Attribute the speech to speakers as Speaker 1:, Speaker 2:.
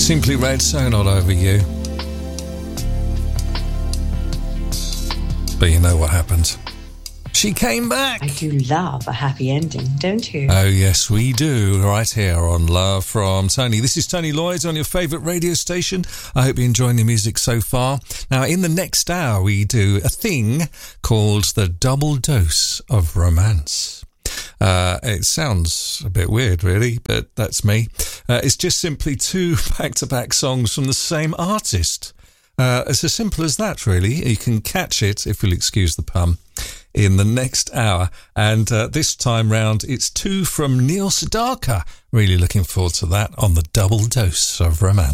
Speaker 1: Simply Red, So Not Over You. But you know what happened. She came back.
Speaker 2: I do love a happy ending, don't you?
Speaker 1: Oh, yes, we do. Right here on Love from Tony. This is Tony Lloyd on your favourite radio station. I hope you're enjoying the music so far. Now, in the next hour, we do a thing called the double dose of romance. It sounds a bit weird, really, but that's me. It's just simply two back-to-back songs from the same artist. It's as simple as that, really. You can catch it, if you'll excuse the pun, in the next hour. And this time round, it's two from Neil Sedaka. Really looking forward to that on the double dose of romance.